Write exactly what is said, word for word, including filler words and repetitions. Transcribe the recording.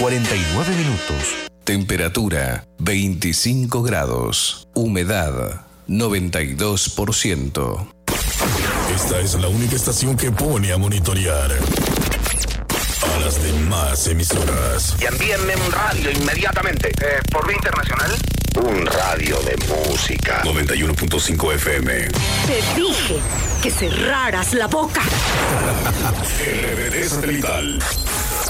cuarenta y nueve minutos. Temperatura veinticinco grados. Humedad noventa y dos por ciento. Esta es la única estación que pone a monitorear a las demás emisoras. Y envíenme un radio inmediatamente. Eh, ¿Por vía internacional? Un radio de música. noventa y uno punto cinco F M. Te dije que cerraras la boca. R B D Satelital.